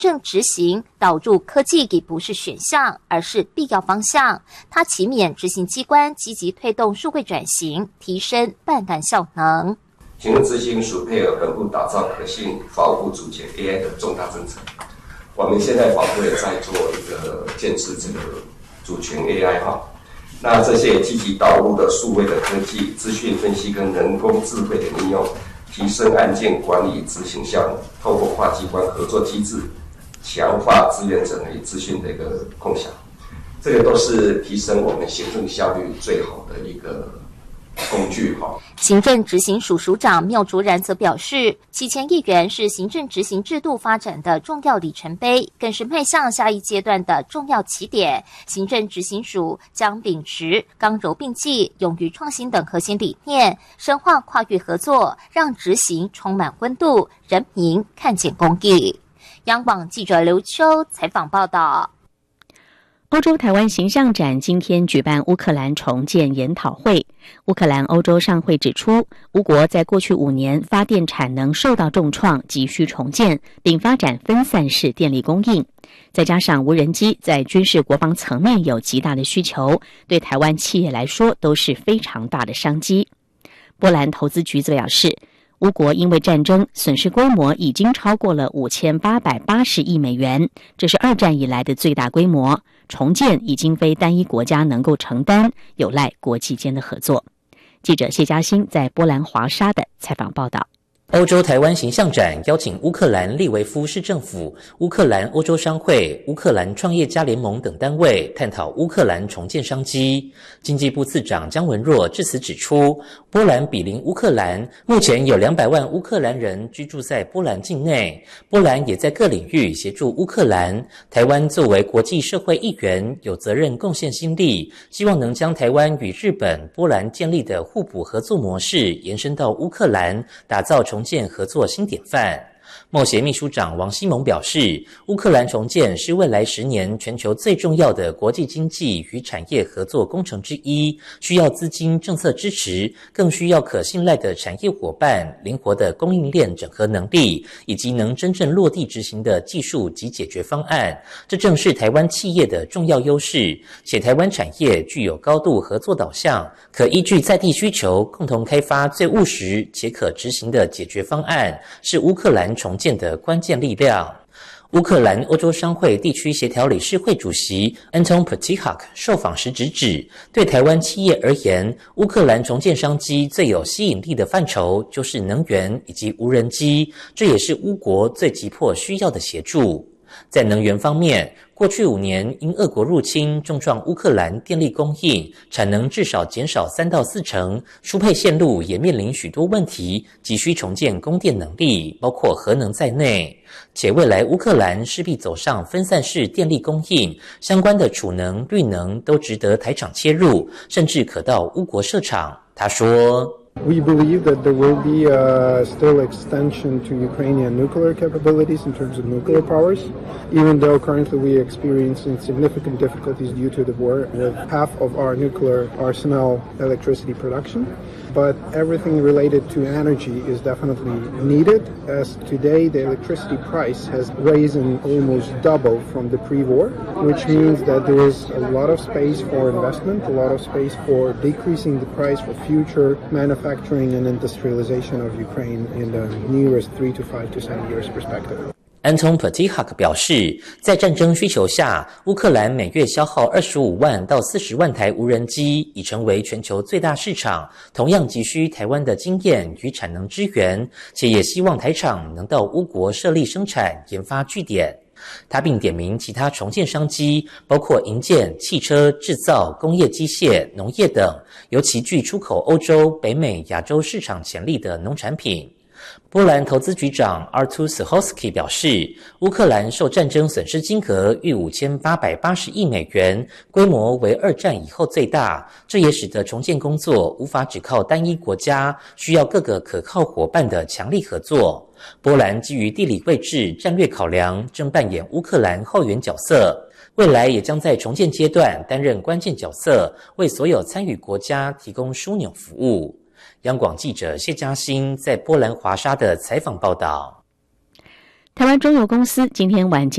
正执行导入科技已不是选项，而是必要方向。他期勉执行机关积极推动数位转型，提升办案效能。 行政执行署配合本部打造可信法务部主权 AI 的重大政策。我们现在法务也在做一个建制这个主权 AI 哈。那这些积极导入的数位的科技、资讯分析跟人工智慧的应用，提升案件管理执行效能，透过跨机关合作机制，强化资源整合与资讯的一个共享，这个都是提升我们行政效率最好的一个工具哈。 行政执行署署长缪竹然则表示，7000亿元是行政执行制度发展的重要里程碑，更是迈向下一阶段的重要起点。行政执行署将秉持刚柔并济、勇于创新等核心理念，深化跨域合作，让执行充满温度，人民看见公义。央广记者刘秋采访报道。 欧洲台湾形象展今天举办乌克兰重建研讨会。乌克兰欧洲商会指出，乌国在过去5年发电产能受到重创，急需重建，并发展分散式电力供应。再加上无人机在军事国防层面有极大的需求，对台湾企业来说都是非常大的商机。波兰投资局则表示，乌国因为战争损失规模已经超过了5880亿美元，这是2战以来的最大规模。重建已经非单一国家能够承担，有赖国际间的合作。记者谢嘉欣在波兰华沙的采访报道。 欧洲台湾形象展邀请乌克兰利维夫市政府、乌克兰欧洲商会、乌克兰创业家联盟等单位探讨乌克兰重建商机。经济部次长姜文若致辞指出，波兰毗邻乌克兰，目前有200万乌克兰人居住在波兰境内，波兰也在各领域协助乌克兰。台湾作为国际社会一员，有责任贡献心力，希望能将台湾与日本、波兰建立的互补合作模式延伸到乌克兰，打造重建合作新典范。贸协秘书长王希蒙表示，乌克兰重建是未来10年全球最重要的国际经济与产业合作工程之一，需要资金政策支持，更需要可信赖的产业伙伴、灵活的供应链整合能力，以及能真正落地执行的技术及解决方案。这正是台湾企业的重要优势，且台湾产业具有高度合作导向，可依据在地需求，共同开发最务实且可执行的解决方案，是乌克兰重建的关键力量。乌克兰欧洲商会地区协调理事会主席 Anton Petihak 受访时直指，对台湾企业而言，乌克兰重建商机最有吸引力的范畴就是能源以及无人机，这也是乌国最急迫需要的协助。在能源方面，过去5年因俄国入侵重创乌克兰电力供应，产能至少减少3到4成，输配线路也面临许多问题，急需重建供电能力，包括核能在内。且未来乌克兰势必走上分散式电力供应，相关的储能、绿能都值得台厂切入，甚至可到乌国设厂。他说 ：We believe that there will be still extension to Ukrainian nuclear capabilities in terms of nuclear powers, even though currently we are experiencing significant difficulties due to the war with half of our nuclear arsenal electricity production. But everything related to energy is definitely needed, as today the electricity price has risen almost double from the pre-war, which means that there is a lot of space for investment, a lot of space for decreasing the price for future manufacturing and industrialization of Ukraine in the nearest 3 to 5 to 7 years perspective. Anton Petihak 表示，在战争需求下，乌克兰每月消耗25万到40万台无人机，已成为全球最大市场，同样急需台湾的经验与产能支援，且也希望台厂能到乌国设立生产研发据点。他并点名其他重建商机，包括营建、汽车制造、工业机械、农业等，尤其具出口欧洲、北美、亚洲市场潜力的农产品。波兰投资局长 Artur Suchowski 表示，乌克兰受战争损失金额逾5880亿美元，规模为2战以后最大，这也使得重建工作无法只靠单一国家，需要各个可靠伙伴的强力合作。波兰基于地理位置、战略考量，正扮演乌克兰后援角色，未来也将在重建阶段担任关键角色，为所有参与国家提供枢纽服务。央广记者谢嘉欣在波兰华沙的采访报道。 台湾中油公司今天晚间